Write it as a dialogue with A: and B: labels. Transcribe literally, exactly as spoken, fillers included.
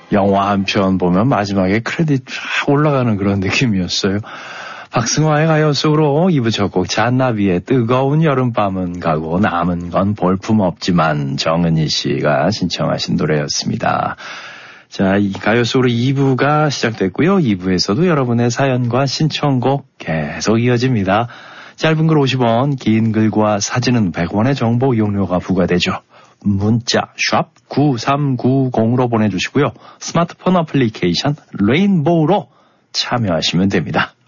A: 영화 한 편 보면 마지막에 크레딧 쫙 올라가는 그런 느낌이었어요. 박승화의 가요속으로 이 부 첫 곡 잔나비의 뜨거운 여름밤은 가고 남은 건 볼품없지만 정은희 씨가 신청하신 노래였습니다. 자, 이 가요속으로 이 부가 시작됐고요. 이 부에서도 여러분의 사연과 신청곡 계속 이어집니다. 짧은 글 오십 원, 긴 글과 사진은 백 원의 정보 이용료가 부과되죠. 문자 샵 구삼구공으로 보내주시고요. 스마트폰 어플리케이션 레인보우로 참여하시면 됩니다.